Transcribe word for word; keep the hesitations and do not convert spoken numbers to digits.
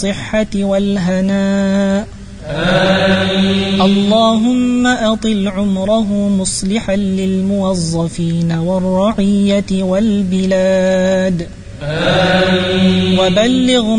الصحة والهناء. آمين. اللهم أطل عمره مصلحا للموظفين والرعية والبلاد. آمين. وبلغ